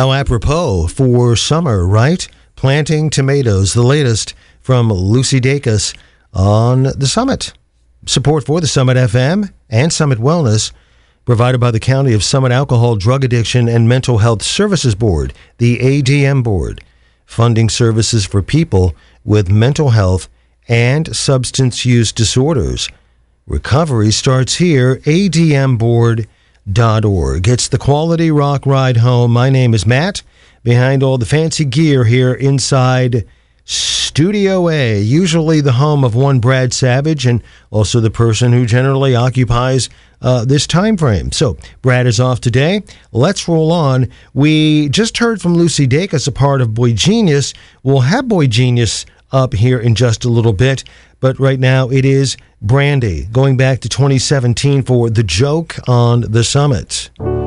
How apropos for summer, right? Planting tomatoes, the latest from Lucy Dacus on the Summit. Support for the Summit FM and Summit Wellness provided by the County of Summit Alcohol, Drug Addiction, and Mental Health Services Board, the ADM Board, funding services for people with mental health and substance use disorders. Recovery starts here, admboard.org. It's the Quality Rock Ride Home. My name is Matt, behind all the fancy gear here inside Studio A, usually the home of one Brad Savage and also the person who generally occupies this time frame. So Brad is off today. Let's roll on. We just heard from Lucy Dacus, a part of Boy Genius. We'll have Boy Genius up here in just a little bit, but right now it is Brandy, going back to 2017 for The Joke on the Summit.